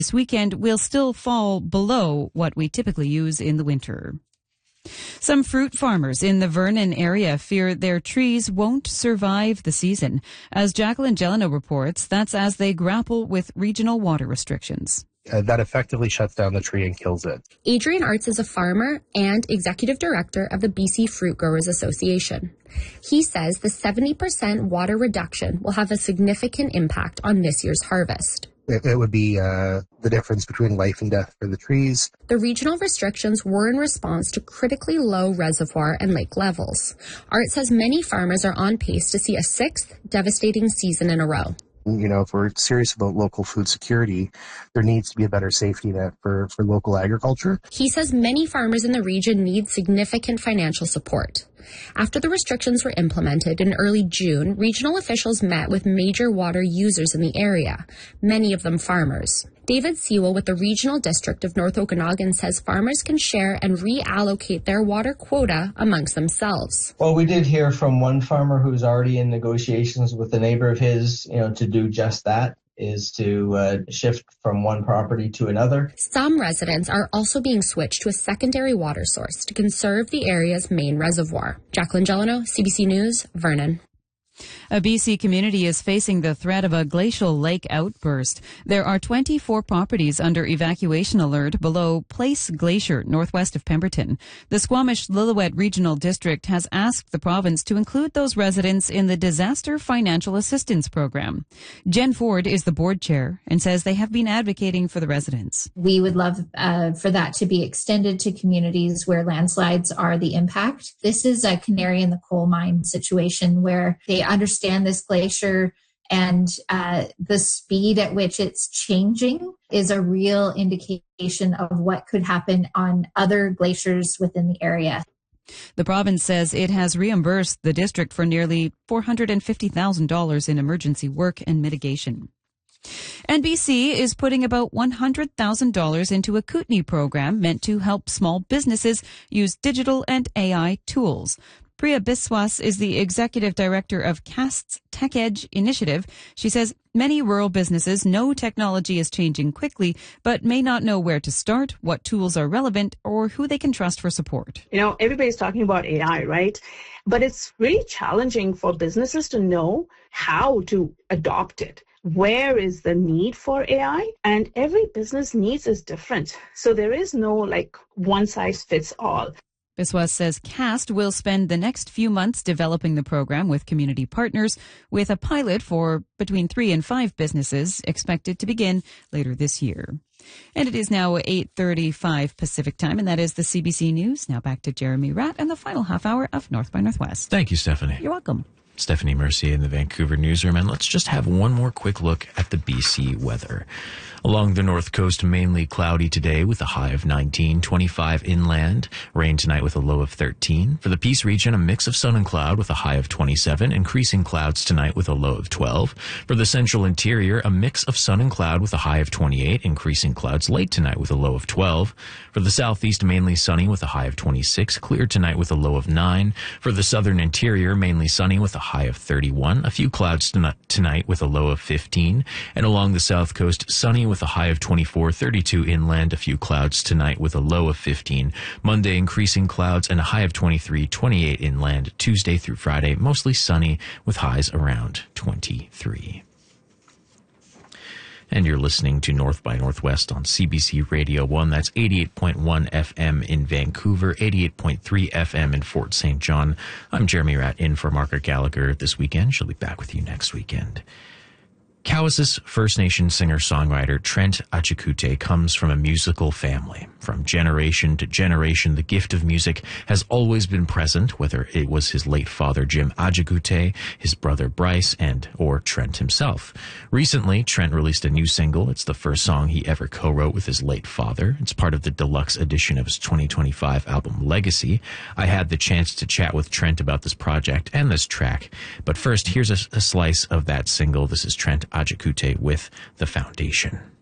this weekend will still fall below what we typically use in the winter. Some fruit farmers in the Vernon area fear their trees won't survive the season. As Jacqueline Gelano reports, that's as they grapple with regional water restrictions. That effectively shuts down the tree and kills it. Adrian Arts is a farmer and executive director of the BC Fruit Growers Association. He says the 70% water reduction will have a significant impact on this year's harvest. It would be the difference between life and death for the trees. The regional restrictions were in response to critically low reservoir and lake levels. Art says many farmers are on pace to see a sixth devastating season in a row. You know, if we're serious about local food security, there needs to be a better safety net for local agriculture. He says many farmers in the region need significant financial support. After the restrictions were implemented in early June, regional officials met with major water users in the area, many of them farmers. David Sewell with the Regional District of North Okanagan says farmers can share and reallocate their water quota amongst themselves. Well, we did hear from one farmer who's already in negotiations with a neighbor of his, to do just that, is to shift from one property to another. Some residents are also being switched to a secondary water source to conserve the area's main reservoir. Jacqueline Gelano, CBC News, Vernon. A BC community is facing the threat of a glacial lake outburst. There are 24 properties under evacuation alert below Place Glacier, northwest of Pemberton. The Squamish-Lillooet Regional District has asked the province to include those residents in the Disaster Financial Assistance Program. Jen Ford is the board chair and says they have been advocating for the residents. We would love for that to be extended to communities where landslides are the impact. This is a canary in the coal mine situation where they understand this glacier and the speed at which it's changing is a real indication of what could happen on other glaciers within the area. The province says it has reimbursed the district for nearly $450,000 in emergency work and mitigation. NBC is putting about $100,000 into a Kootenai program meant to help small businesses use digital and AI tools. Priya Biswas is the executive director of CAST's Tech Edge initiative. She says many rural businesses know technology is changing quickly, but may not know where to start, what tools are relevant, or who they can trust for support. Everybody's talking about AI, right? But it's really challenging for businesses to know how to adopt it. Where is the need for AI? And every business needs is different. So there is no one size fits all. Biswas says CAST will spend the next few months developing the program with community partners, with a pilot for between 3 and 5 businesses expected to begin later this year. And it is now 8:35 Pacific time, and that is the CBC News. Now back to Jeremy Ratt and the final half hour of North by Northwest. Thank you, Stephanie. You're welcome. Stephanie Mercier in the Vancouver newsroom, and let's just have one more quick look at the BC weather. Along the north coast, mainly cloudy today with a high of 19, 25 inland. Rain tonight with a low of 13. For the Peace region, a mix of sun and cloud with a high of 27. Increasing clouds tonight with a low of 12. For the central interior, a mix of sun and cloud with a high of 28. Increasing clouds late tonight with a low of 12. For the southeast, mainly sunny with a high of 26. Clear tonight with a low of 9. For the southern interior, mainly sunny with a high of 31. A few clouds tonight with a low of 15. And along the south coast, sunny with a high of 24, 32 inland, a few clouds tonight with a low of 15. Monday, increasing clouds and a high of 23, 28 inland. Tuesday through Friday, mostly sunny with highs around 23. And you're listening to North by Northwest on CBC Radio 1. That's 88.1 FM in Vancouver, 88.3 FM in Fort St. John. I'm Jeremy Ratt in for Margaret Gallagher this weekend. She'll be back with you next weekend. Cowessess First Nation singer-songwriter Trent Achikute comes from a musical family. From generation to generation, the gift of music has always been present, whether it was his late father Jim Achikute, his brother Bryce, or Trent himself. Recently, Trent released a new single. It's the first song he ever co-wrote with his late father. It's part of the deluxe edition of his 2025 album Legacy. I had the chance to chat with Trent about this project and this track. But first, here's a slice of that single. This is Trent Achikute with The Foundation.